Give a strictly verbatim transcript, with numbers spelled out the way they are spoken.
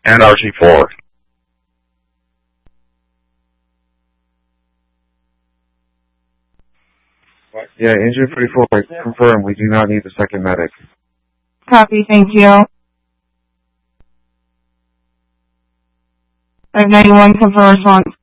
and R G four. Yeah, Engine forty-four, confirm. We do not need the second medic. Copy, thank you. five ninety-one, confirm response.